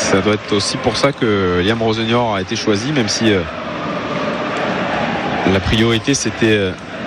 Ça doit être aussi pour ça que Liam Rosenior a été choisi, même si la priorité c'était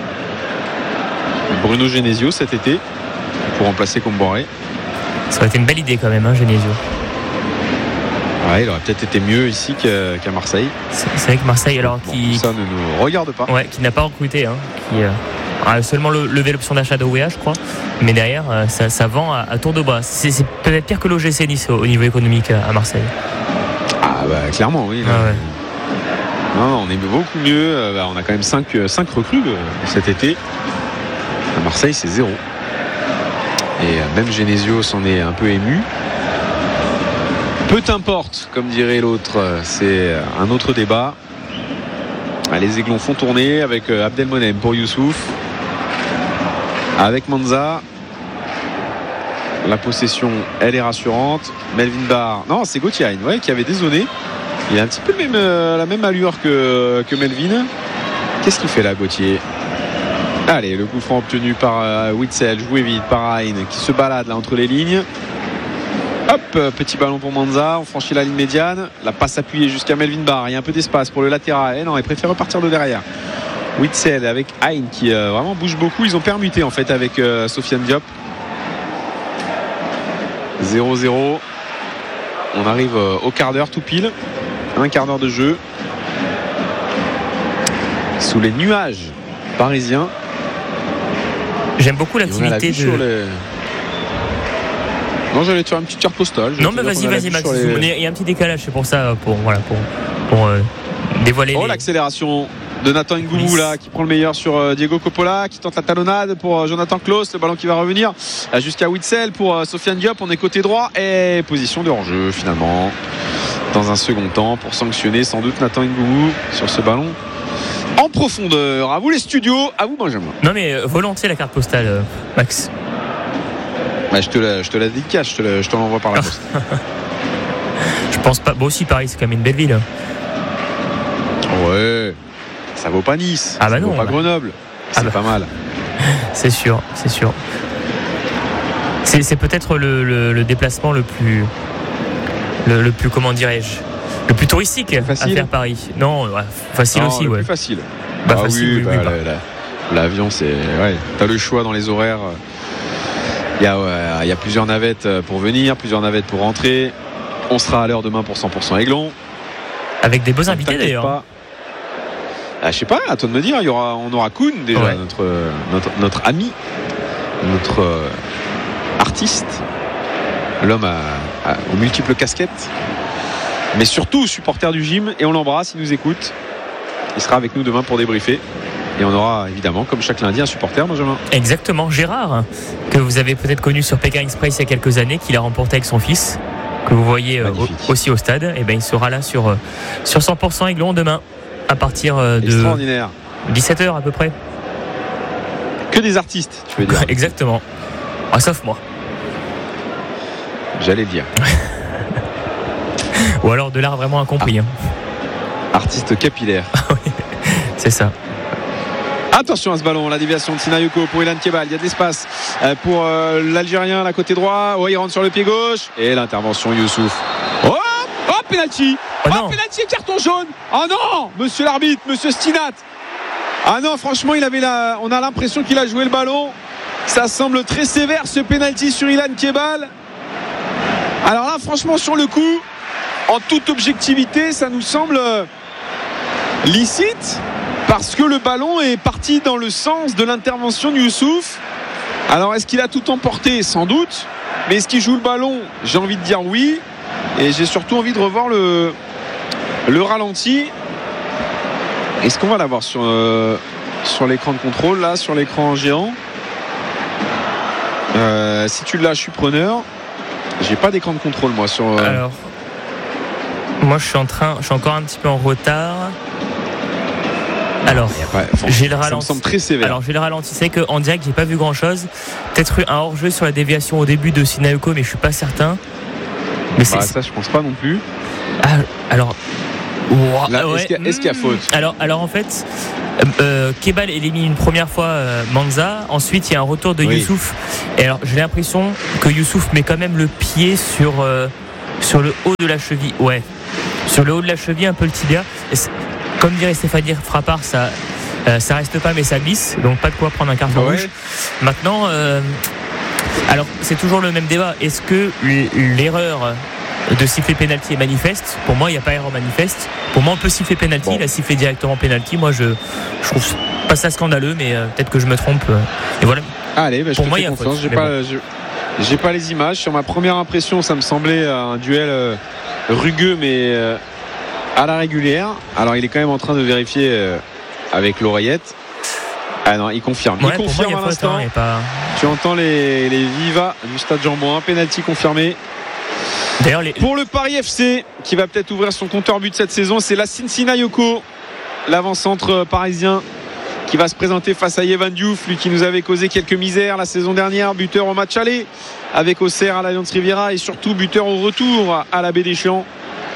Bruno Genesio cet été pour remplacer Comboiré. Ça aurait été une belle idée quand même, Genesio. Ouais, il aurait peut-être été mieux ici qu'à Marseille. C'est vrai que Marseille, alors ça ne nous regarde pas. Ouais, qui n'a pas recruté, qui a seulement levé l'option d'achat d'OEA, je crois. Mais derrière, ça vend à tour de bras. C'est peut-être pire que l'OGC Nice au niveau économique à Marseille. Ah bah clairement, oui. Ouais. Non, on est beaucoup mieux. On a quand même 5 recrues cet été. À Marseille, c'est 0. Et même Genesio s'en est un peu ému. Peu importe, comme dirait l'autre, c'est un autre débat. Les Aiglons font tourner avec Abdelmonem pour Youssouf. Avec Manza. La possession, elle est rassurante. Melvin Barr. Non, c'est Gauthier qui avait dézonné. Il a un petit peu la même allure que Melvin. Qu'est-ce qu'il fait là, Gauthier ? Allez, le coup franc obtenu par Witzel, joué vite par Hein qui se balade là entre les lignes. Hop, petit ballon pour Manza, on franchit la ligne médiane, la passe appuyée jusqu'à Melvin Barr, il y a un peu d'espace pour le latéral. Non, il préfère repartir de derrière. Witzel avec Hein qui vraiment bouge beaucoup, ils ont permuté en fait avec Sofiane Diop. 0-0. On arrive au quart d'heure tout pile, un quart d'heure de jeu sous les nuages parisiens. J'aime beaucoup l'activité de... Non, j'allais te faire une petite carte postale. Non, mais vas-y Max. Il y a un petit décalage, c'est pour ça, pour dévoiler. Oh, l'accélération de Nathan Ngoumou là, qui prend le meilleur sur Diego Coppola, qui tente la talonnade pour Jonathan Klaus, le ballon qui va revenir jusqu'à Witzel pour Sofiane Diop. On est côté droit et position de hors-jeu finalement dans un second temps pour sanctionner sans doute Nathan Ngoumou sur ce ballon en profondeur. À vous les studios, à vous Benjamin. Non mais volontiers la carte postale, Max. Bah, je te la dédicace, je te l'envoie par la poste. Je pense pas. Bon, aussi Paris, c'est quand même une belle ville. Ouais, ça vaut pas Nice. Ah bah ça non. vaut pas Grenoble. C'est pas mal. C'est sûr. C'est peut-être le déplacement le plus comment dirais-je, le plus touristique facile. À faire Paris. Non, facile non, aussi, le ouais. plus facile. Facile, oui, l'avion, c'est t'as le choix dans les horaires. Il y a plusieurs navettes pour venir, plusieurs navettes pour rentrer. On sera à l'heure demain pour 100% Aiglon. Avec des beaux invités d'ailleurs. Je sais pas, à toi de me dire. On aura Kuhn déjà, ouais. notre ami, notre artiste, l'homme aux multiples casquettes, mais surtout supporter du gym. Et on l'embrasse, il nous écoute. Il sera avec nous demain pour débriefer. Et on aura évidemment, comme chaque lundi, un supporter, Benjamin. Exactement, Gérard, que vous avez peut-être connu sur Pékin Express il y a quelques années, qu'il a remporté avec son fils, que vous voyez aussi au stade. Et il sera là sur 100% Aiglon demain, à partir de 17h à peu près. Que des artistes, tu veux dire. Exactement. Sauf moi. J'allais dire. Ou alors de l'art vraiment incompris. Artiste capillaire. Oui, c'est ça. Attention à ce ballon, la déviation de Sinayoko pour Ilan Kebal. Il y a de l'espace pour l'Algérien, la côté droit. Il rentre sur le pied gauche. Et l'intervention Youssouf. Oh, pénalty. Pénalty et carton jaune. Oh non, monsieur l'arbitre, monsieur Stinat. Ah non, franchement, on a l'impression qu'il a joué le ballon. Ça semble très sévère ce pénalty sur Ilan Kebal. Alors là, franchement, sur le coup, en toute objectivité, ça nous semble licite. Parce que le ballon est parti dans le sens de l'intervention de Youssouf. Alors est-ce qu'il a tout emporté ? Sans doute. Mais est-ce qu'il joue le ballon ? J'ai envie de dire oui. Et j'ai surtout envie de revoir le ralenti. Est-ce qu'on va l'avoir sur l'écran de contrôle, là, sur l'écran géant ? Si tu l'as, je suis preneur. J'ai pas d'écran de contrôle, moi, sur... Alors, moi, je suis encore un petit peu en retard. Alors, j'ai le ralenti. Ça me semble très sévère. Alors, j'ai le ralenti. C'est qu'en direct, j'ai pas vu grand-chose. Peut-être eu un hors-jeu sur la déviation au début de Sinayoko, mais je suis pas certain. Mais ça, je pense pas non plus. Alors, là, est-ce qu'il y a faute ? Alors en fait, Kebal élimine une première fois Manza. Ensuite, il y a un retour de Youssouf. Et alors, j'ai l'impression que Youssouf met quand même le pied sur sur le haut de la cheville. Ouais, sur le haut de la cheville, un peu le tibia. Comme dirait Stéphanie Frappard, ça reste pas, mais ça glisse. Donc pas de quoi prendre un carton rouge. Maintenant, alors c'est toujours le même débat. Est-ce que l'erreur de siffler pénalty est manifeste? Pour moi, il n'y a pas erreur manifeste. Pour moi, on peut siffler pénalty. Il a sifflé directement pénalty. Moi, je trouve pas ça scandaleux, mais peut-être que je me trompe. Et voilà. Allez, je te fais confiance. J'ai pas les images. Sur ma première impression, ça me semblait un duel rugueux, mais à la régulière. Alors, il est quand même en train de vérifier avec l'oreillette. Ah non, il confirme. Il confirme à l'instant. Tu entends les vivas du stade Jean-Bouin. Pénalty confirmé. D'ailleurs, pour le Paris FC, qui va peut-être ouvrir son compteur but cette saison, c'est Lassine Sinayoko, l'avant-centre parisien, qui va se présenter face à Yvan Diouf, lui qui nous avait causé quelques misères la saison dernière, buteur au match aller avec Auxerre à l'Alliance Riviera et surtout buteur au retour à la Baie des Champs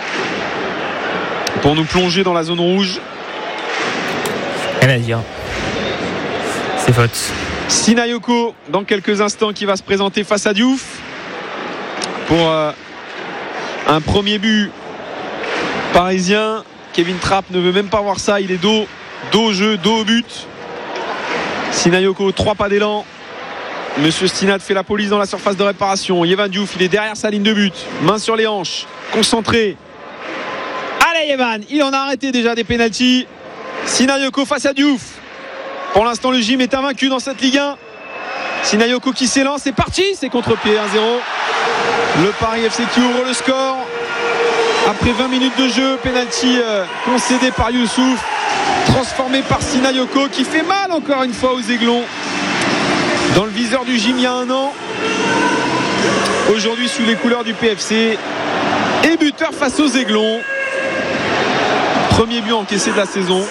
pour nous plonger dans la zone rouge. Rien à dire. C'est faute. Sinayoko, dans quelques instants, qui va se présenter face à Diouf pour un premier but parisien. Kevin Trapp ne veut même pas voir ça. Il est dos au jeu, dos au but. Sinayoko, 3 pas d'élan. Monsieur Stinat fait la police dans la surface de réparation. Yvan Diouf, il est derrière sa ligne de but. Main sur les hanches, concentré. Allez Yvan, il en a arrêté déjà des pénaltys. Sinayoko face à Diouf. Pour l'instant, le gym est invaincu dans cette Ligue 1. Sinayoko qui s'élance, c'est parti, c'est contre-pied, 1-0. Le Paris FC qui ouvre le score après 20 minutes de jeu. Penalty concédé par Youssouf, transformé par Sinayoko, qui fait mal encore une fois aux Aiglons. Dans le viseur du gym il y a un an, aujourd'hui sous les couleurs du PFC, et buteur face aux Aiglons. Premier but encaissé de la saison.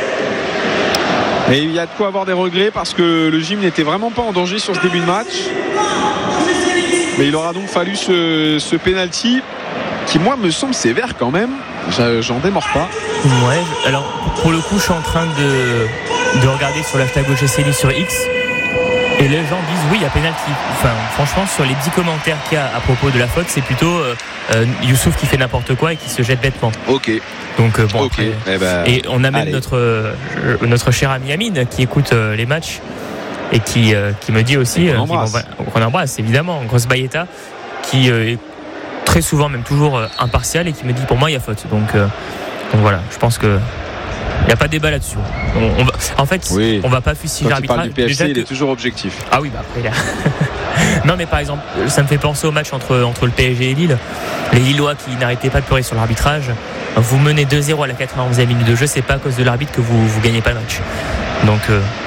Et il y a de quoi avoir des regrets parce que le gym n'était vraiment pas en danger sur ce début de match. Mais il aura donc fallu ce penalty qui, moi, me semble sévère quand même. J'en démords pas. Ouais, alors pour le coup, je suis en train de regarder sur l'hashtag OGCL sur X. Et les gens disent oui, il y a penalty. Enfin, franchement, sur les 10 commentaires qu'il y a à propos de la faute, c'est plutôt Youssouf qui fait n'importe quoi et qui se jette bêtement. Ok. Donc bon, okay. Après, et on a même notre cher ami Amine qui écoute les matchs et qui me dit aussi qu'on embrasse évidemment, Grosse Bayeta, qui est très souvent, même toujours impartial, et qui me dit pour moi il y a faute. Donc voilà, je pense que il n'y a pas de débat là-dessus. On va pas fustiger l'arbitrage. Du PFC, il est toujours objectif. Ah oui, bah après non, mais par exemple, ça me fait penser au match entre le PSG et Lille. Les Lillois qui n'arrêtaient pas de pleurer sur l'arbitrage. Vous menez 2-0 à la 91e minute de jeu, c'est pas à cause de l'arbitre que vous gagnez pas le match. Donc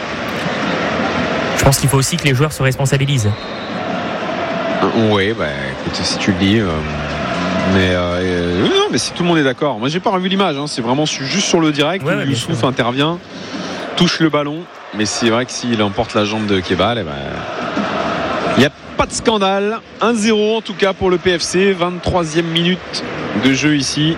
je pense qu'il faut aussi que les joueurs se responsabilisent. Oui, bah écoute, si tu le dis. Non, mais si tout le monde est d'accord. Moi, j'ai pas revu l'image. C'est vraiment juste sur le direct où Youssouf intervient, touche le ballon. Mais c'est vrai que s'il emporte la jambe de Kebal, il n'y a pas de scandale. 1-0 en tout cas pour le PFC. 23e minute de jeu ici.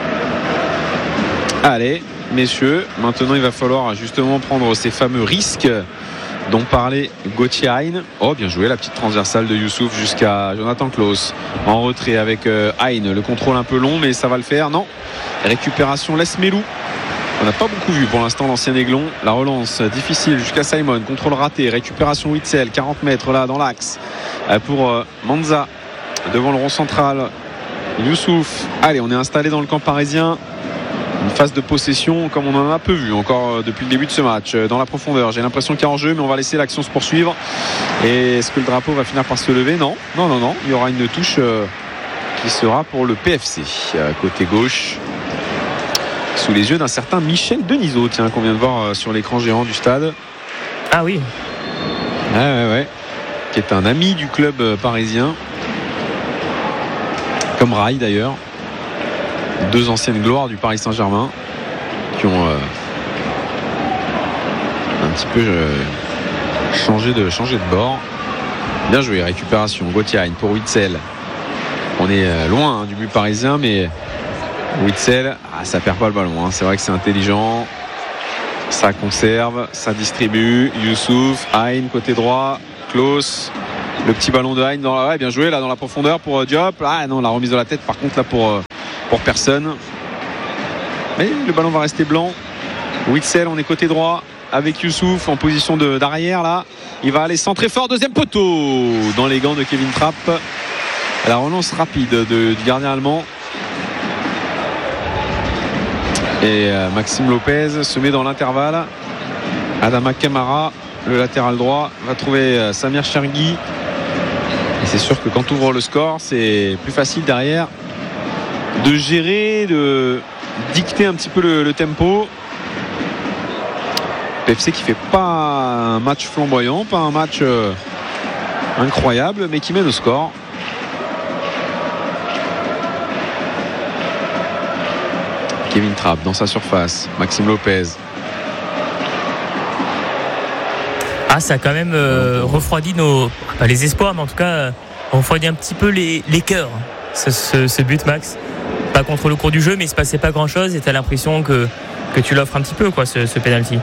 Allez, messieurs, maintenant il va falloir justement prendre ces fameux risques dont parlait Gauthier Hein. Oh, bien joué, la petite transversale de Youssouf jusqu'à Jonathan Klaus. En retrait avec Hein. Le contrôle un peu long, mais ça va le faire. Non. Récupération Lesmelou. On n'a pas beaucoup vu pour l'instant l'ancien Aiglon. La relance difficile jusqu'à Simon. Contrôle raté. Récupération Witzel. 40 mètres là dans l'axe pour Manza. Devant le rond central. Youssouf. Allez, on est installé dans le camp parisien. Une phase de possession comme on en a peu vu encore depuis le début de ce match. Dans la profondeur, j'ai l'impression qu'il y a en jeu, mais on va laisser l'action se poursuivre. Et est-ce que le drapeau va finir par se lever? Non. Il y aura une touche qui sera pour le PFC côté gauche, sous les yeux d'un certain Michel Denisot, tiens, qu'on vient de voir sur l'écran géant du stade. Ah oui. Ouais. Qui est un ami du club parisien, comme Rai d'ailleurs. 2 anciennes gloires du Paris Saint-Germain qui ont un petit peu changé de bord. Bien joué, récupération Gauthier Hein pour Witzel. On est loin du but parisien, mais Witzel, ça perd pas le ballon. C'est vrai que c'est intelligent, ça conserve, ça distribue. Youssouf, Hein côté droit, Klaus, Le petit ballon de Hein bien joué là dans la profondeur pour Diop. Ah non, la remise de la tête par contre là pour personne. Mais le ballon va rester blanc. Witsel, on est côté droit avec Youssouf en position d'arrière là. Il va aller centrer fort, deuxième poteau dans les gants de Kevin Trapp. La relance rapide du gardien allemand. Et Maxime Lopez se met dans l'intervalle. Adama Camara, le latéral droit, va trouver Samir Chergui. Et c'est sûr que quand tu ouvres le score, c'est plus facile derrière de gérer, de dicter un petit peu le tempo. PFC qui fait pas un match flamboyant, pas un match incroyable, mais qui mène au score. Kevin Trapp dans sa surface, Maxime Lopez. Ah, ça a quand même refroidi pas les espoirs, mais en tout cas refroidi un petit peu les cœurs, ce but, Max. Pas contre le cours du jeu, mais il se passait pas grand chose et tu as l'impression que tu l'offres un petit peu, quoi, ce penalty.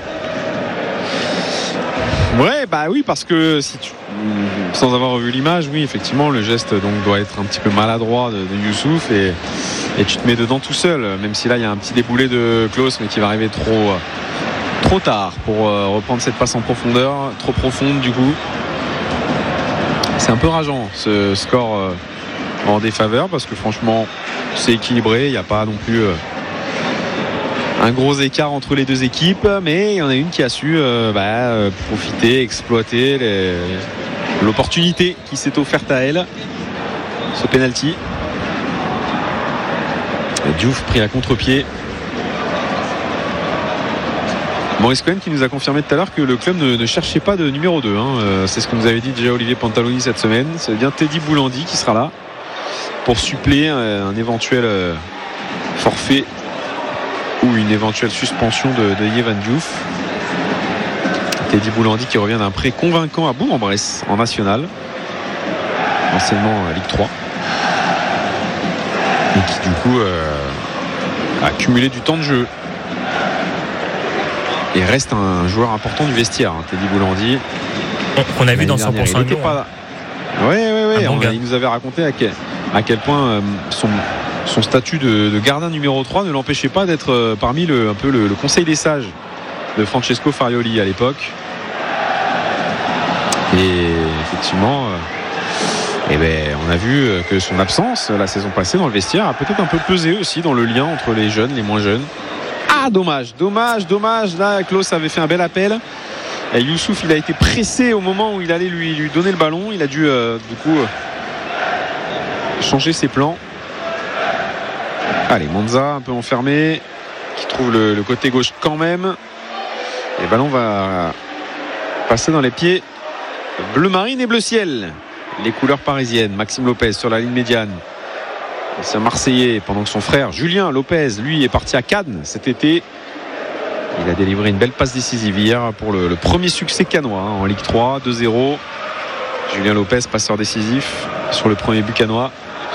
Ouais, bah oui, parce que sans avoir revu l'image, oui, effectivement, le geste donc doit être un petit peu maladroit de Youssouf et tu te mets dedans tout seul, même si là il y a un petit déboulé de Klose, mais qui va arriver trop tard pour reprendre cette passe en profondeur, trop profonde du coup. C'est un peu rageant ce score en défaveur, parce que franchement c'est équilibré, il n'y a pas non plus un gros écart entre les deux équipes, mais il y en a une qui a su profiter, exploiter l'opportunité qui s'est offerte à elle, ce penalty. Diouf pris à contre-pied. Maurice Cohen qui nous a confirmé tout à l'heure que le club ne cherchait pas de numéro 2, c'est ce que nous avait dit déjà Olivier Pantaloni cette semaine. C'est bien Teddy Boulandi qui sera là pour suppléer un éventuel forfait ou une éventuelle suspension de Yehvan Diouf. Teddy Boulandi qui revient d'un prêt convaincant à Bourg-en-Bresse en national, anciennement Ligue 3, et qui du coup a accumulé du temps de jeu et reste un joueur important du vestiaire, Teddy Boulandi. On a vu dans 100% Lyon. Oui. Il nous avait raconté à quel point son statut de gardien numéro 3 ne l'empêchait pas d'être parmi le conseil des sages de Francesco Farioli à l'époque. Et effectivement, on a vu que son absence la saison passée dans le vestiaire a peut-être un peu pesé aussi dans le lien entre les jeunes et les moins jeunes. Ah, dommage. Là, Klose avait fait un bel appel. Et Youssouf, il a été pressé au moment où il allait lui donner le ballon. Il a dû changer ses plans. Allez, Monza un peu enfermé, qui trouve le côté gauche quand même. Et le ballon va passer dans les pieds bleu marine et bleu ciel, les couleurs parisiennes. Maxime Lopez sur la ligne médiane, c'est un Marseillais, pendant que son frère Julien Lopez, lui, est parti à Cannes cet été. Il a délivré une belle passe décisive hier pour le premier succès cannois en Ligue 3, 2-0. Julien Lopez, passeur décisif sur le premier but cannois.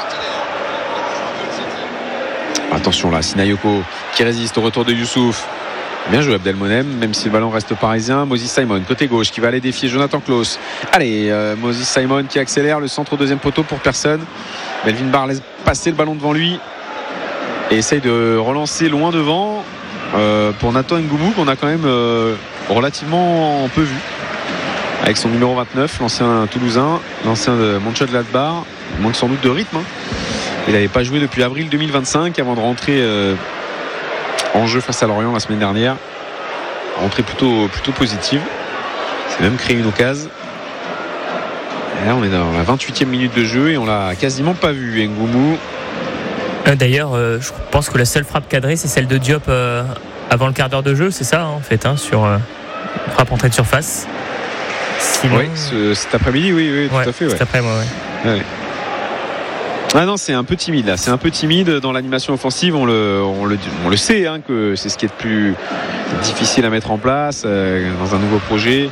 Attention là, Sinayoko qui résiste au retour de Youssouf. Bien joué Abdelmonem, même si le ballon reste parisien. Moses Simon, côté gauche, qui va aller défier Jonathan Klose. Allez, Moses Simon qui accélère, le centre au deuxième poteau pour personne. Melvin Barr laisse passer le ballon devant lui et essaye de relancer loin devant pour Nathan Ngoumou, qu'on a quand même relativement peu vu, avec son numéro 29, l'ancien Toulousain, l'ancien de Mönchengladbach. Il manque sans doute de rythme, Il n'avait pas joué depuis avril 2025 avant de rentrer en jeu face à Lorient la semaine dernière. Rentrée plutôt positive. C'est même créé une occasion. Et là on est dans la 28e minute de jeu et on l'a quasiment pas vu, Ngoumou. D'ailleurs, je pense que la seule frappe cadrée, c'est celle de Diop avant le quart d'heure de jeu, c'est ça en fait, sur frappe entrée de surface. Sinon... Oui, cet après-midi, oui, tout à fait. Cet après-midi, ouais. Ah non, c'est un peu timide là. C'est un peu timide dans l'animation offensive. On le sait, que c'est ce qui est le plus difficile à mettre en place dans un nouveau projet.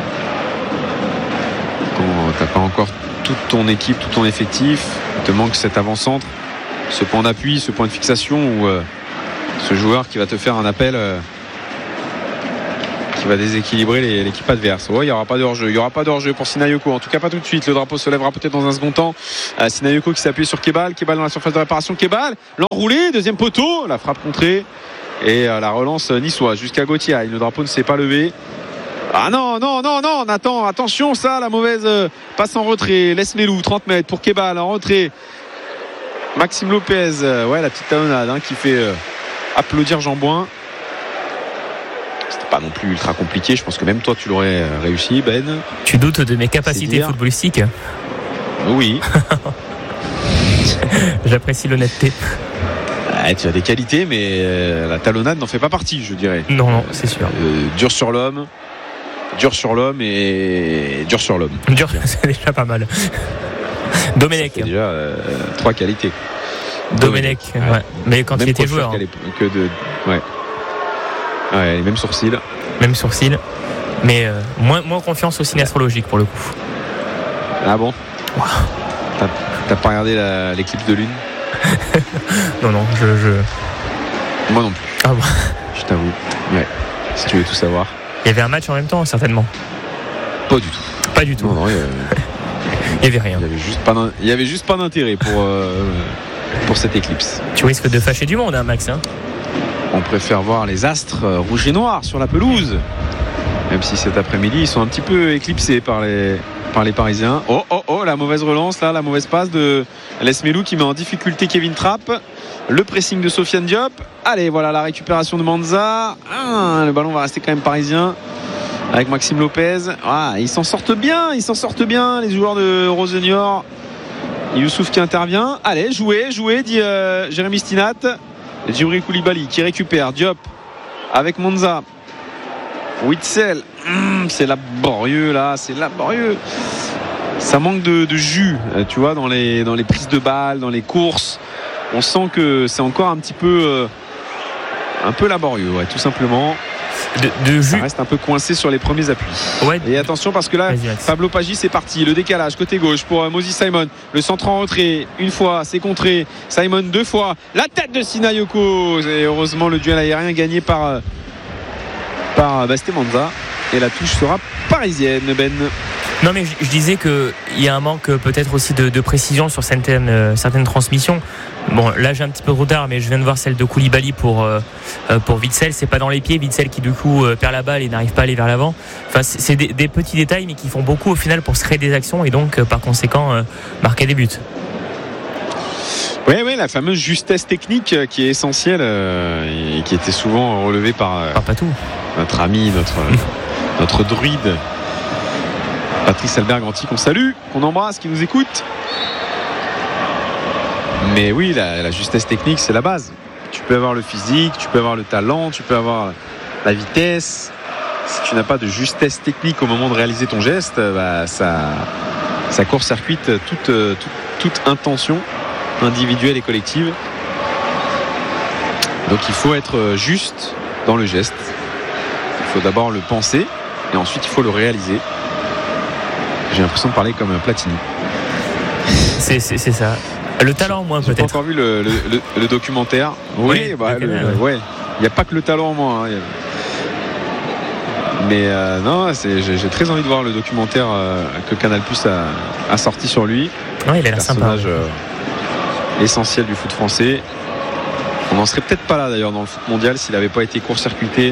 Quand t'as pas encore toute ton équipe, tout ton effectif, il te manque cet avant-centre, ce point d'appui, ce point de fixation ou ce joueur qui va te faire un appel qui va déséquilibrer l'équipe adverse. Il n'y aura pas de hors-jeu. Il n'y aura pas de hors-jeu pour Sinayoko. En tout cas, pas tout de suite. Le drapeau se lèvera peut-être dans un second temps. Sinayoko qui s'appuie sur Kebal. Kebal dans la surface de réparation. Kebal, l'enroulé, deuxième poteau. La frappe contrée. Et la relance niçoise jusqu'à Gauthier. Le drapeau ne s'est pas levé. Ah non, Nathan, attention, ça, la mauvaise passe en retrait. Laisse Melou, 30 mètres pour Kebal en retrait. Maxime Lopez, la petite talonnade qui fait applaudir Jean Bouin. C'était pas non plus ultra compliqué. Je pense que même toi, tu l'aurais réussi, Ben. Tu doutes de mes capacités footballistiques? Oui. J'apprécie l'honnêteté. Tu as des qualités, mais la talonnade n'en fait pas partie, je dirais. Non, c'est sûr. Dur sur l'homme et dur sur l'homme. Dur, c'est déjà pas mal. Domenech. C'est déjà 3 qualités. Domenech, ouais. Mais quand il était joueur. Les mêmes sourcils. Mais moins confiance au signe astrologique pour le coup. Ah bon? Wow. T'as pas regardé l'éclipse de lune? Non, Moi non plus. Ah bon. Je t'avoue. Ouais. Si tu veux tout savoir. Il y avait un match en même temps, certainement. Pas du tout. Non, il y avait rien. Il y avait juste pas d'intérêt pour cette éclipse. Tu risques de fâcher du monde, Max. On préfère voir les astres rouges et noirs sur la pelouse. Même si cet après-midi, ils sont un petit peu éclipsés par les Parisiens. Oh, la mauvaise relance, là, la mauvaise passe de Les Melou qui met en difficulté Kevin Trapp. Le pressing de Sofiane Diop. Allez, voilà la récupération de Manza. Le ballon va rester quand même parisien avec Maxime Lopez. Ils s'en sortent bien, les joueurs de Rosenior. Youssouf qui intervient. Allez, jouez, dit Jérémy Stinat. Djibril Koulibaly qui récupère. Diop avec Manza. Witsel, c'est laborieux là, ça manque de jus, tu vois, dans les prises de balles, dans les courses. On sent que c'est encore un peu laborieux, tout simplement. De ça jus. reste un peu coincé sur les premiers appuis. Et attention parce que là, Pablo Paggi c'est parti, le décalage côté gauche pour Moses Simon, le centre en retrait, une fois, c'est contré, Simon 2 fois, la tête de Sinayoko, et heureusement le duel aérien gagné par Basté Manza, et la touche sera parisienne, Ben. Non, mais je disais qu'il y a un manque peut-être aussi de précision sur certaines transmissions. Bon, là j'ai un petit peu de retard, mais je viens de voir celle de Koulibaly pour Witsel. C'est pas dans les pieds, Witsel qui du coup perd la balle et n'arrive pas à aller vers l'avant. Enfin, c'est des petits détails, mais qui font beaucoup au final pour se créer des actions et donc par conséquent marquer des buts. Oui, la fameuse justesse technique qui est essentielle et qui était souvent relevée par Patou, notre ami, notre druide Patrice Albert-Ganti, qu'on salue, qu'on embrasse, qui nous écoute. Mais oui, la justesse technique, c'est la base. Tu peux avoir le physique, tu peux avoir le talent, tu peux avoir la vitesse. Si tu n'as pas de justesse technique au moment de réaliser ton geste, ça court-circuite toute intention individuelle et collective. Donc il faut être juste dans le geste. Il faut d'abord le penser et ensuite il faut le réaliser. J'ai l'impression de parler comme un Platini. C'est ça. Le talent, moi, peut-être. J'ai pas encore vu le documentaire. Oui, il n'y a pas que le talent en moi. Mais non, j'ai très envie de voir le documentaire que Canal+ a sorti sur lui. Ouais, il a l'air sympa. Personnage essentiel du foot français. On n'en serait peut-être pas là d'ailleurs dans le foot mondial s'il n'avait pas été court-circuité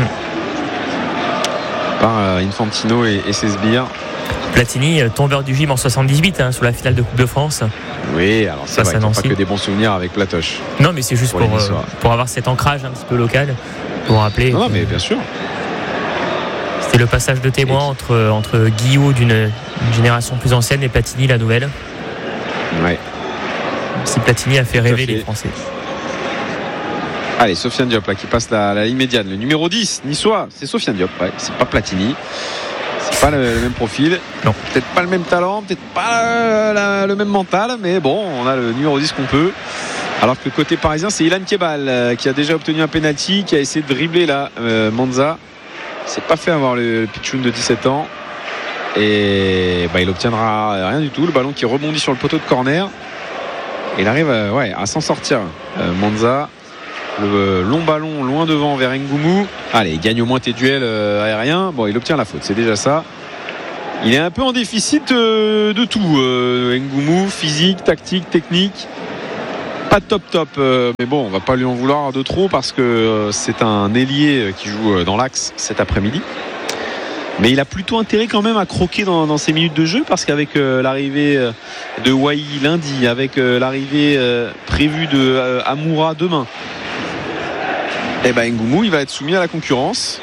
par Infantino et ses sbires. Platini, tombeur du gym en 78 sur la finale de Coupe de France. Oui, alors c'est vrai qu'il n'y a pas que des bons souvenirs avec Platoche. Non, mais c'est juste pour avoir cet ancrage un petit peu local, pour rappeler. Non, mais bien sûr. C'était le passage de témoin entre Guillou d'une génération plus ancienne et Platini la nouvelle. Ouais. Si Platini a fait rêver les Français. Allez, Sofiane Diop là, qui passe la ligne médiane. Le numéro 10, niçois, c'est Sofiane Diop. Ouais, c'est pas Platini. C'est pas le même profil. Non. Peut-être pas le même talent, peut-être pas le même mental, mais bon, on a le numéro 10 qu'on peut. Alors que le côté parisien, c'est Ilan Kebal qui a déjà obtenu un penalty, qui a essayé de dribbler là Manza. Il s'est pas fait avoir le pitchoun de 17 ans. Et il obtiendra rien du tout. Le ballon qui rebondit sur le poteau de corner. Et il arrive à s'en sortir. Manza. Le long ballon loin devant vers Ngoumou. Allez, gagne au moins tes duels aériens. Bon, il obtient la faute, c'est déjà ça. Il est un peu en déficit de tout. Ngoumou, physique, tactique, technique. Pas top, mais bon, on va pas lui en vouloir de trop parce que c'est un ailier qui joue dans l'axe cet après-midi. Mais il a plutôt intérêt quand même à croquer dans ses minutes de jeu parce qu'avec l'arrivée de Wai lundi, avec l'arrivée prévue de Amoura demain, et ben Ngoumou il va être soumis à la concurrence.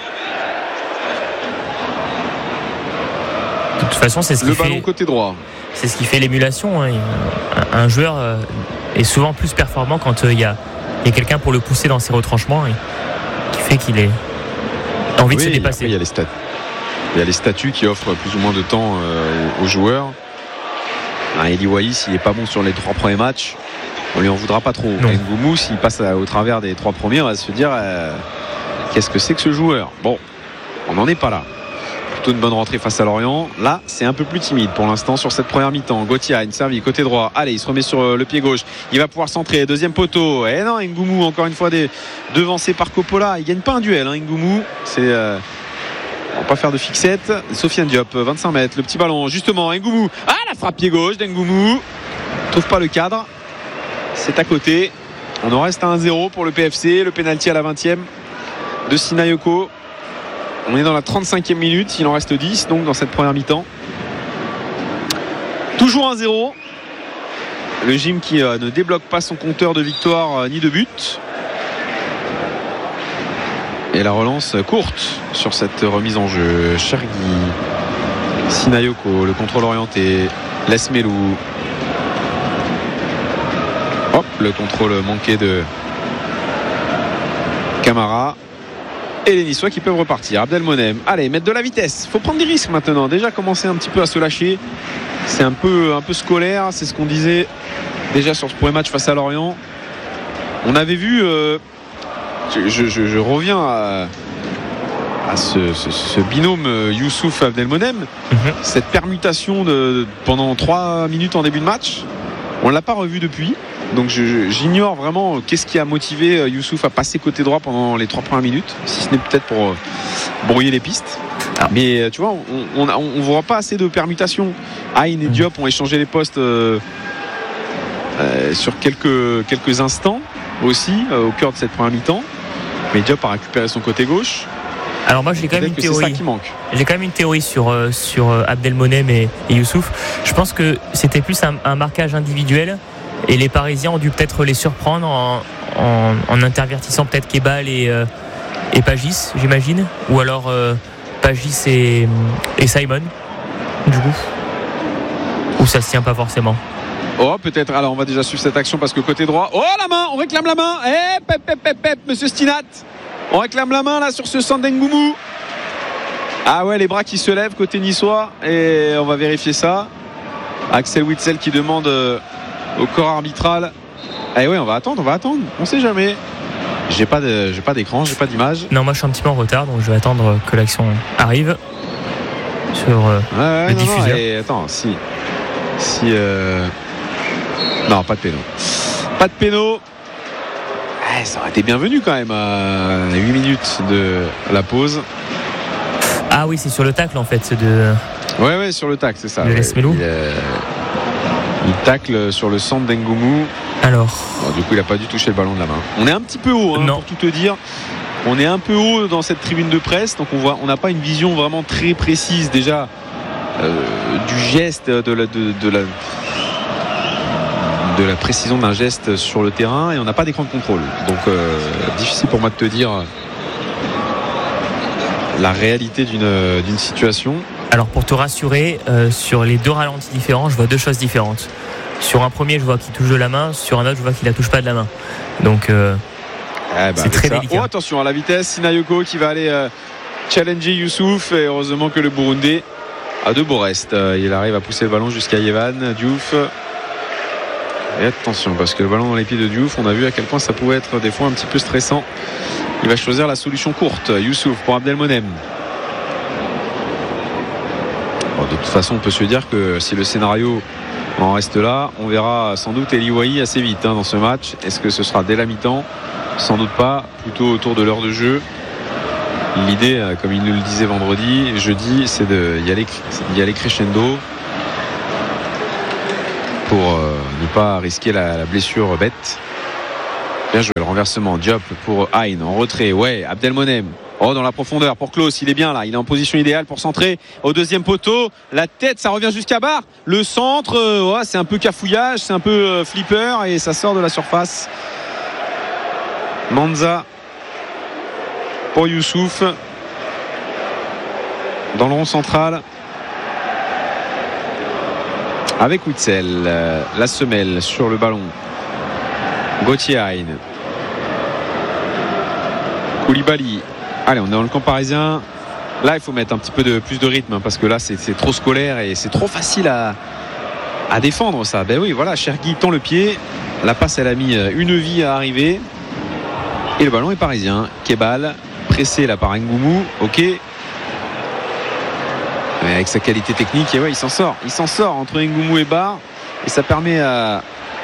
De toute façon, c'est ce qui le ballon côté droit. C'est ce qui fait l'émulation. Hein. Un joueur est souvent plus performant quand il y a quelqu'un pour le pousser dans ses retranchements qui fait qu'il ait envie de se dépasser. Il y a les statuts qui offrent plus ou moins de temps aux joueurs. Eli Wahi, s'il n'est pas bon sur les 3 premiers matchs, on lui en voudra pas trop. Ngoumou, s'il passe au travers des 3 premiers, on va se dire qu'est-ce que c'est que ce joueur. Bon, on n'en est pas là. Plutôt une bonne rentrée face à Lorient. Là, c'est un peu plus timide pour l'instant sur cette première mi-temps. Gauthier a une servie côté droit. Allez, il se remet sur le pied gauche. Il va pouvoir centrer. Deuxième poteau. Et non, Ngoumou encore une fois devancé par Coppola. Il gagne pas un duel. Ngoumou, c'est on va pas faire de fixette. Sofiane Diop, 25 mètres. Le petit ballon, justement. Ngoumou. Ah, la frappe pied gauche d'Ngoumou. Trouve pas le cadre. C'est à côté. On en reste à 1-0 pour le PFC. Le pénalty à la 20e de Sinayoko. On est dans la 35e minute. Il en reste 10 donc dans cette première mi-temps. Toujours 1-0. Le gym qui ne débloque pas son compteur de victoire ni de but. Et la relance courte sur cette remise en jeu. Chergui, Sinayoko, le contrôle orienté. Lesmelou. Hop, le contrôle manqué de Camara. Et les Niçois qui peuvent repartir. Abdelmonem, allez, mettre de la vitesse. Faut prendre des risques maintenant. Déjà commencer un petit peu à se lâcher. C'est un peu scolaire. C'est ce qu'on disait déjà sur ce premier match face à Lorient. On avait vu. Je reviens à ce binôme Youssouf Abdelmonem. Cette permutation pendant 3 minutes en début de match. On ne l'a pas revu depuis. Donc j'ignore vraiment qu'est-ce qui a motivé Youssouf à passer côté droit pendant les 3 premières minutes, si ce n'est peut-être pour brouiller les pistes. Mais tu vois, on ne voit pas assez de permutations. Aïn et Diop ont échangé les postes sur quelques instants aussi au cœur de cette première mi-temps. Mais Diop a récupéré son côté gauche. Alors moi j'ai quand même une théorie. C'est ça qui manque. J'ai quand même une théorie sur Abdelmonem et Youssouf. Je pense que c'était plus un marquage individuel. Et les Parisiens ont dû peut-être les surprendre en intervertissant peut-être Kebal et Pagis, j'imagine. Ou alors Pagis et Simon, du coup. Ou ça se tient pas forcément. Oh, peut-être. Alors, on va déjà suivre cette action parce que côté droit. Oh, la main. On réclame la main. Pep, monsieur Stinat. On réclame la main là sur ce centre d'Ngoumou. Ah ouais, les bras qui se lèvent côté niçois. Et on va vérifier ça. Axel Witsel qui demande au corps arbitral. Eh ouais, on va attendre. On sait jamais. J'ai pas d'écran, j'ai pas d'image. Non, moi je suis un petit peu en retard, donc je vais attendre que l'action arrive sur le diffuseur. Non, et attends, si non, pas de péno. Pas de péno. Ça aurait été bienvenu quand même à 8 minutes de la pause. Ah oui, c'est sur le tacle en fait, Ouais, sur le tacle, c'est ça. Le Lesmelou. Il tacle sur le centre d'Ngoumou. Alors. Bon, du coup, il n'a pas dû toucher le ballon de la main. On est un petit peu haut, pour tout te dire. On est un peu haut dans cette tribune de presse, donc on n'a pas une vision vraiment très précise déjà du geste, de la précision d'un geste sur le terrain, et on n'a pas d'écran de contrôle. Donc difficile pour moi de te dire la réalité d'une situation. Alors pour te rassurer, sur les 2 ralentis différents, je vois 2 choses différentes. Sur un premier, je vois qu'il touche de la main. Sur un autre, je vois qu'il la touche pas de la main. Donc c'est très délicat. Oh, attention à la vitesse, Sinayoko qui va aller challenger Youssouf, et heureusement que le Burundais a de beaux restes. Il arrive à pousser le ballon jusqu'à Yvan Diouf. Et attention, parce que le ballon dans les pieds de Diouf, on a vu à quel point ça pouvait être des fois un petit peu stressant. Il va choisir la solution courte. Youssouf pour Abdelmonem. Bon, de toute façon, on peut se dire que si le scénario On en reste là. On verra sans doute Eli Wahi assez vite dans ce match. Est-ce que ce sera dès la mi-temps? Sans doute pas, plutôt autour de l'heure de jeu. L'idée, comme il nous le disait jeudi, c'est d'y aller crescendo pour ne pas risquer la blessure bête. Bien joué, le renversement. Diop pour Hein en retrait. Ouais, Abdelmonem. Oh, dans la profondeur pour Klaus, il est bien là, il est en position idéale pour centrer au deuxième poteau. La tête, ça revient jusqu'à barre. Le centre, c'est un peu cafouillage, c'est un peu flipper et ça sort de la surface. Manza pour Youssouf dans le rond central avec Witzel. La semelle sur le ballon. Gauthier Hein. Koulibaly. Allez, on est dans le camp parisien. Là, il faut mettre un petit peu plus de rythme parce que là, c'est trop scolaire et c'est trop facile à défendre ça. Ben oui, voilà, Chergui tend le pied. La passe, elle a mis une vie à arriver. Et le ballon est parisien. Kebal, pressé là par Ngoumou. Ok. Mais avec sa qualité technique, et ouais, il s'en sort. Il s'en sort entre Ngoumou et Barr. Et ça permet à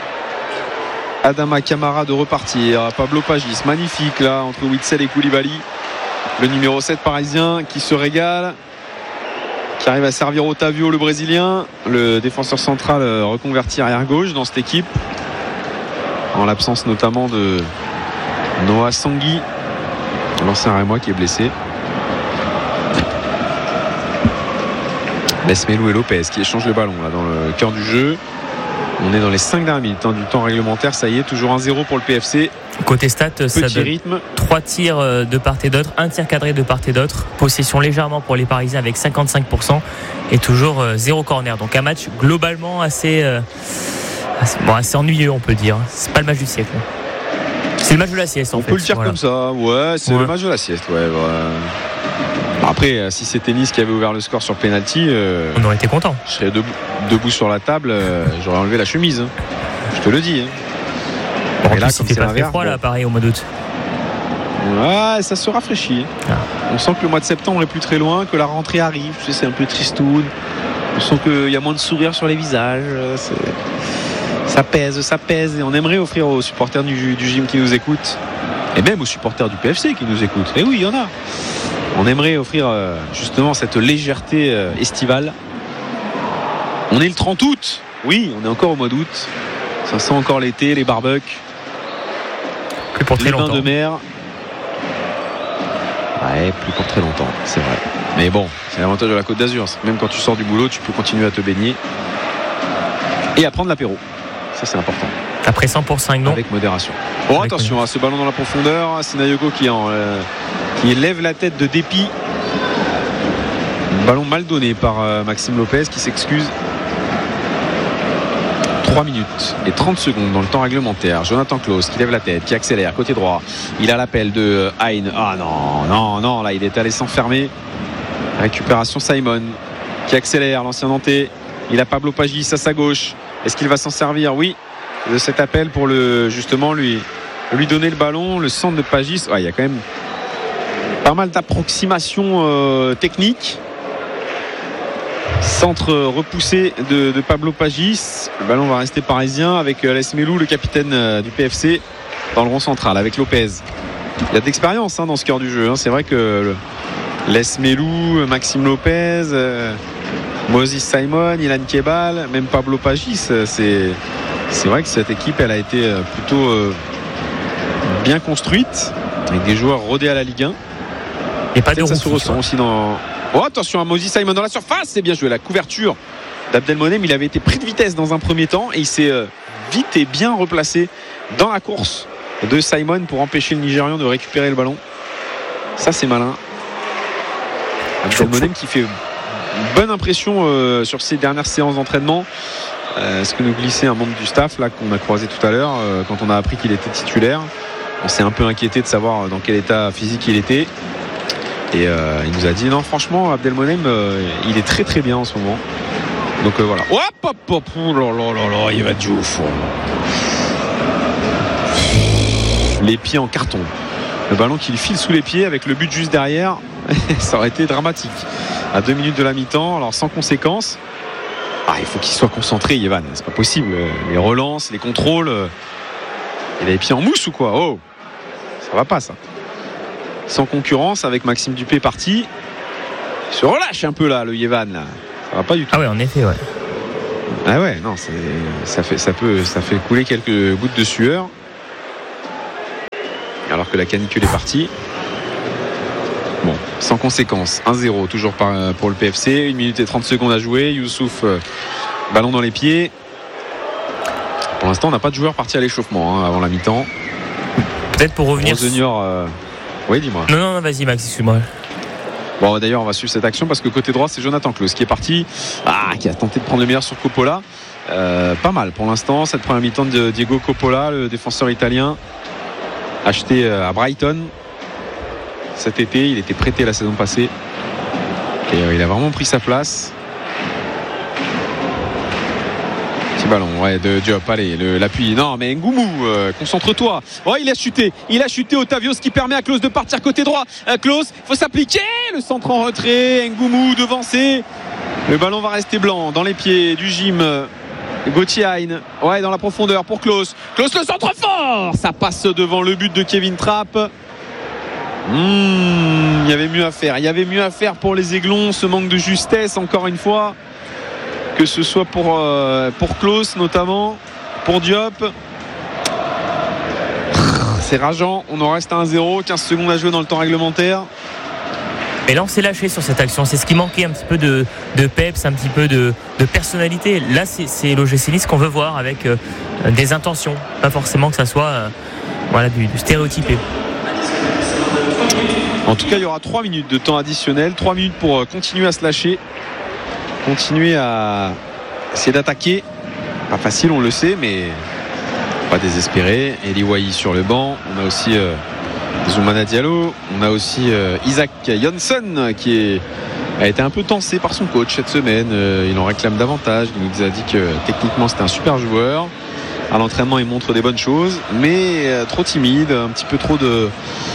Adama Camara de repartir. Pablo Pagis, magnifique là, entre Witzel et Koulibaly. Le numéro 7 parisien qui se régale, qui arrive à servir Otavio, le brésilien, le défenseur central reconverti arrière gauche dans cette équipe, en l'absence notamment de Noah Sangui, l'ancien Rémois qui est blessé. Lesmelou et Lopez qui échangent le ballon là dans le cœur du jeu. On est dans les 5 dernières minutes du temps réglementaire. Ça y est, toujours 1-0 pour le PFC. Côté stats, ça donne rythme. 3 tirs de part et d'autre, 1 tir cadré de part et d'autre. Possession légèrement pour les Parisiens avec 55% et toujours 0 corner. Donc un match globalement assez ennuyeux, on peut dire. C'est pas le match du siècle. C'est le match de la sieste en fait. On peut le dire comme ça. Ouais, c'est le match de la sieste. Ouais. Après, si c'était Nice qui avait ouvert le score sur penalty, on aurait été content. Je serais debout sur la table, j'aurais enlevé la chemise. Je te le dis. Bon, et là, il fait pas très froid là, pareil au mois d'août. Ouais, ça se rafraîchit. On sent que le mois de septembre est plus très loin, que la rentrée arrive. Tu sais, c'est un peu tristoun. On sent qu'il y a moins de sourires sur les visages. Ça pèse. Et on aimerait offrir aux supporters du gym qui nous écoutent, et même aux supporters du PFC qui nous écoutent. Et oui, il y en a. On aimerait offrir justement cette légèreté estivale. On est le 30 août. Oui, on est encore au mois d'août. Ça sent encore l'été, les barbecues. Plus pour très longtemps. Les bains de mer. Ouais, plus pour très longtemps, c'est vrai. Mais bon, c'est l'avantage de la Côte d'Azur. Même quand tu sors du boulot, tu peux continuer à te baigner et à prendre l'apéro. Ça, c'est important. Après 100% Aiglon. Avec modération. Bon, attention à ce ballon dans la profondeur. Sinayogo qui lève la tête de dépit. Ballon mal donné par Maxime Lopez qui s'excuse. 3 minutes et 30 secondes dans le temps réglementaire. Jonathan Klaus qui lève la tête, qui accélère côté droit. Il a l'appel de Hein. Ah non, là il est allé s'enfermer. Récupération Simon qui accélère, l'ancien Nantais. Il a Pablo Pagis à sa gauche. Est-ce qu'il va s'en servir? Oui, de cet appel pour justement lui donner le ballon. Le centre de Pagis. Il y a quand même pas mal d'approximations techniques. Centre repoussé de Pablo Pagis. Le ballon va rester parisien avec Lesmelou, le capitaine du PFC, dans le rond central avec Lopez. Il y a de l'expérience dans ce cœur du jeu. C'est vrai que Lesmelou, Maxime Lopez, Moses Simon, Ilan Kebal, même Pablo Pagis, c'est vrai que cette équipe elle a été plutôt bien construite avec des joueurs rodés à la Ligue 1. Et pas de ça se ressent aussi dans... Oh, attention à Moses Simon dans la surface, c'est bien joué. La couverture d'Abdelmonem, il avait été pris de vitesse dans un premier temps et il s'est vite et bien replacé dans la course de Simon pour empêcher le Nigérian de récupérer le ballon. Ça, c'est malin. Abdelmonem qui fait une bonne impression sur ses dernières séances d'entraînement. Ce que nous glissait un membre du staff là qu'on a croisé tout à l'heure quand on a appris qu'il était titulaire. On s'est un peu inquiété de savoir dans quel état physique il était. Et il nous a dit non, franchement Abdelmonem il est très très bien en ce moment. Donc voilà. Hop, oh là, il va du au fond. Les pieds en carton. Le ballon qui lui file sous les pieds avec le but juste derrière. Ça aurait été dramatique. À 2 minutes de la mi-temps, alors sans conséquence. il faut qu'il soit concentré, Yvan. C'est pas possible. Les relances, les contrôles. Il a les pieds en mousse ou quoi? Oh, ça va pas ça. Sans concurrence avec Maxime Dupé parti. Il se relâche un peu là, le Yvan. Là. Ça va pas du tout. Ah ouais, en effet, ouais. Ah ouais, non, ça fait couler quelques gouttes de sueur. Alors que la canicule est partie. Bon, sans conséquence. 1-0 toujours pour le PFC. 1 minute et 30 secondes à jouer. Youssouf, ballon dans les pieds. Pour l'instant, on n'a pas de joueur parti à l'échauffement avant la mi-temps. Peut-être pour revenir. Junior, oui, dis-moi. Non, vas-y, Max, excuse-moi. Bon, d'ailleurs, on va suivre cette action parce que côté droit, c'est Jonathan Claus qui est parti. Qui a tenté de prendre le meilleur sur Coppola. Pas mal pour l'instant. Cette première mi-temps de Diego Coppola, le défenseur italien, acheté à Brighton cet été. Il était prêté la saison passée. Et il a vraiment pris sa place. Petit ballon, de Diop. Allez, l'appui. Non, mais Ngoumou, concentre-toi. Il a chuté Ottavio, ce qui permet à Claus de partir côté droit. Claus, il faut s'appliquer. Le centre en retrait. Ngoumou devancé. Le ballon va rester blanc dans les pieds du gym. Gauthier Hein. Dans la profondeur pour Claus. Claus, le centre fort. Ça passe devant le but de Kevin Trapp. Il y avait mieux à faire. Il y avait mieux à faire pour les Aiglons. Ce manque de justesse, encore une fois. Que ce soit pour Claus notamment, pour Diop. C'est rageant. On en reste à 1-0. 15 secondes à jouer dans le temps réglementaire. Et là on s'est lâché sur cette action. C'est ce qui manquait, un petit peu de peps, un petit peu de personnalité. Là c'est l'OGC Nice qu'on veut voir avec des intentions. Pas forcément que ça soit du stéréotypé. En tout cas, il y aura 3 minutes de temps additionnel. 3 minutes pour continuer à se lâcher. Continuer à essayer d'attaquer. Pas facile, on le sait, mais pas désespéré. Eli Wahi sur le banc. On a aussi Zoumana Diallo. On a aussi Isaac Jonsson qui a été un peu tensé par son coach cette semaine. Il en réclame davantage. Il nous a dit que techniquement c'était un super joueur. À l'entraînement, il montre des bonnes choses, mais trop timide, un petit peu trop de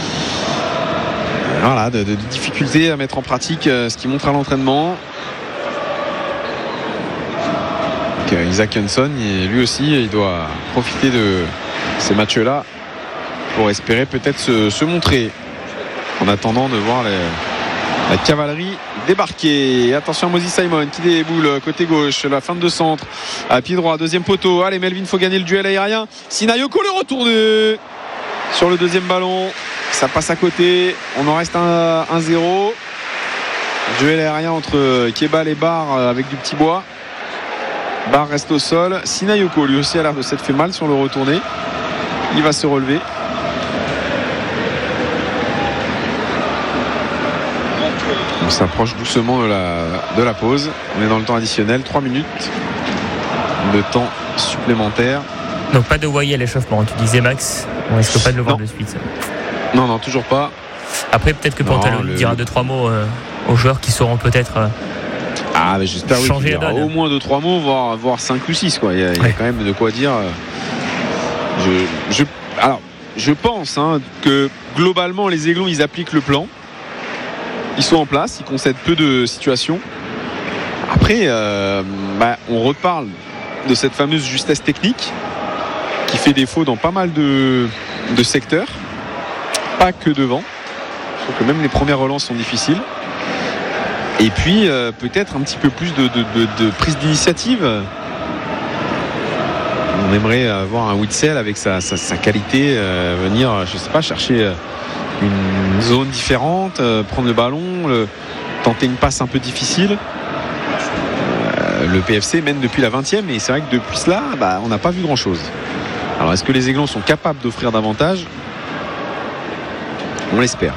difficultés à mettre en pratique ce qu'il montre à l'entraînement. Isaac Jonsson, lui aussi, il doit profiter de ces matchs-là pour espérer peut-être se montrer en attendant de voir la cavalerie débarquer. Attention à Moses Simon qui déboule côté gauche, la fin de centre à pied droit, deuxième poteau. Allez, Melvin, faut gagner le duel aérien. Sinayoko le retourné sur le deuxième ballon, ça passe à côté. On en reste à 1-0. Duel aérien entre Kebal et Barr avec du petit bois. Barr reste au sol. Sinayoko lui aussi a l'air de s'être fait mal sur le retourné. Il va se relever. On s'approche doucement de la pause. On est dans le temps additionnel. 3 minutes de temps supplémentaire. Donc pas de Wahi à l'échauffement, tu disais, Max. On risque pas de le voir de suite. Non, toujours pas. Après peut-être que Pantalon dira 2-3 mots aux joueurs qui sauront peut-être mais j'espère changer la donne. Au moins 2-3 mots, voire 5 ou 6 quoi. Il y a quand même de quoi dire. Je pense que globalement les Aiglons ils appliquent le plan. Ils sont en place, ils concèdent peu de situations. Après on reparle de cette fameuse justesse technique qui fait défaut dans pas mal de secteurs, pas que devant. Je trouve que même les premières relances sont difficiles. Et puis peut-être un petit peu plus de prise d'initiative. On aimerait avoir un Witsel avec sa qualité, venir, je sais pas, chercher une zone différente, prendre le ballon, tenter une passe un peu difficile. Le PFC mène depuis la 20e et c'est vrai que depuis cela, on n'a pas vu grand-chose. Alors est-ce que les Aiglons sont capables d'offrir davantage ? On l'espère.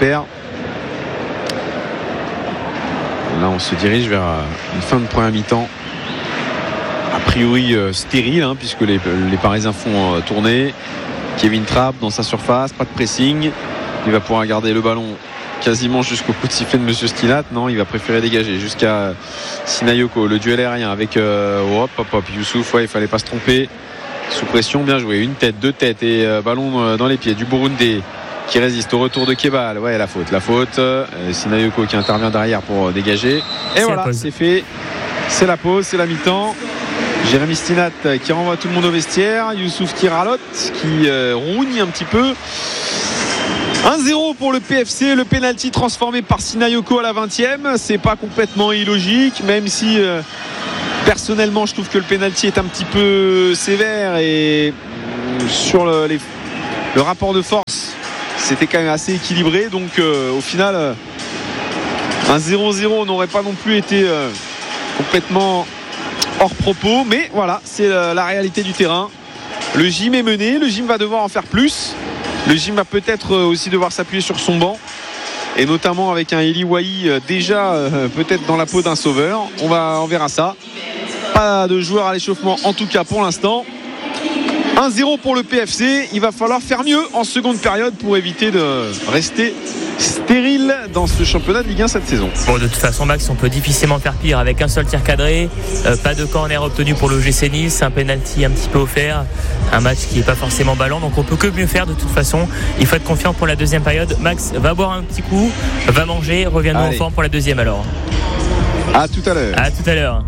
Là, on se dirige vers une fin de première mi-temps a priori stérile, puisque les Parisiens font tourner. Kevin Trapp dans sa surface, pas de pressing. Il va pouvoir garder le ballon quasiment jusqu'au coup de sifflet de Monsieur Stilat. Non, il va préférer dégager jusqu'à Sinayoko. Le duel aérien avec Youssouf. Il fallait pas se tromper. Sous pression, bien joué. Une tête, deux têtes et ballon dans les pieds du Burundais qui résiste au retour de Kebal. La faute. Sinayoko qui intervient derrière pour dégager. Et voilà, c'est fait. C'est la pause, c'est la mi-temps. Jérémy Stinat qui renvoie tout le monde au vestiaire. Youssouf qui ralote, qui rougne un petit peu. 1-0 pour le PFC. Le pénalty transformé par Sinayoko à la 20e. C'est pas complètement illogique, même si personnellement je trouve que le pénalty est un petit peu sévère et sur le rapport de force c'était quand même assez équilibré. Donc au final un 0-0 n'aurait pas non plus été complètement hors propos, mais voilà, c'est la réalité du terrain. Le gym est mené, le gym va devoir en faire plus. Le gym va peut-être aussi devoir s'appuyer sur son banc, et notamment avec un Eli Wahi déjà peut-être dans la peau d'un sauveur. On verra ça. Pas de joueurs à l'échauffement en tout cas pour l'instant. 1-0 pour le PFC. Il va falloir faire mieux en seconde période pour éviter de rester stérile dans ce championnat de Ligue 1 cette saison. Bon, de toute façon, Max, on peut difficilement faire pire avec un seul tir cadré, pas de corner obtenu pour le GC Nice, un penalty un petit peu offert, un match qui n'est pas forcément ballant, donc on peut que mieux faire de toute façon. Il faut être confiant pour la deuxième période. Max va boire un petit coup, va manger, revient-nous en forme pour la deuxième alors. À tout à l'heure. À tout à l'heure.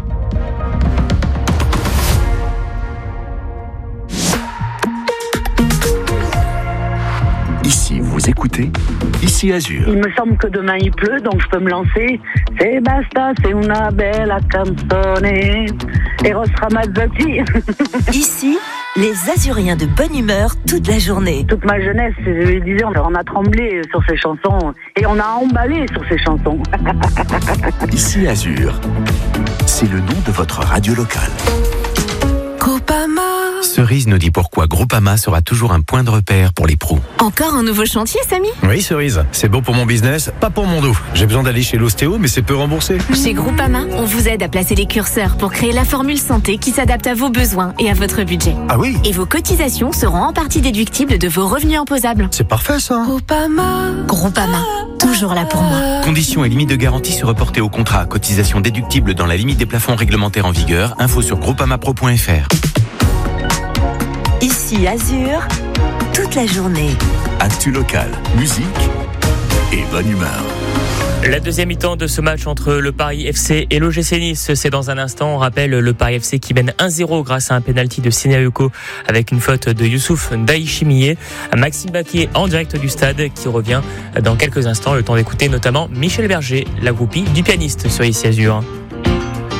Ici, vous écoutez Ici Azur. Il me semble que demain il pleut, donc je peux me lancer. C'est basta, c'est una bella canzone. Eros Ramazzotti. Ici, les Azuriens de bonne humeur toute la journée. Toute ma jeunesse, je disais, on a tremblé sur ces chansons et on a emballé sur ces chansons. Ici Azur, c'est le nom de votre radio locale. Groupama. Cerise nous dit pourquoi Groupama sera toujours un point de repère pour les pros. Encore un nouveau chantier, Samy ? Oui, Cerise, c'est bon pour mon business, pas pour mon dos. J'ai besoin d'aller chez l'ostéo, mais c'est peu remboursé. Chez Groupama, on vous aide à placer les curseurs pour créer la formule santé qui s'adapte à vos besoins et à votre budget. Ah oui ? Et vos cotisations seront en partie déductibles de vos revenus imposables. C'est parfait ça. Groupama, toujours là pour moi. Conditions et limites de garantie se reporter au contrat. Cotisation déductible dans la limite des plafonds réglementaires en vigueur. Info sur groupamapro.fr. Ici Azur, toute la journée. Actu local, musique et bonne humeur. La deuxième mi-temps de ce match entre le Paris FC et l'OGC Nice, c'est dans un instant. On rappelle le Paris FC qui mène 1-0 grâce à un penalty de Sinayoko avec une faute de Youssouf Daïchimié. Maxime Baquier en direct du stade qui revient dans quelques instants. Le temps d'écouter notamment Michel Berger, la groupie du pianiste sur Ici Azur.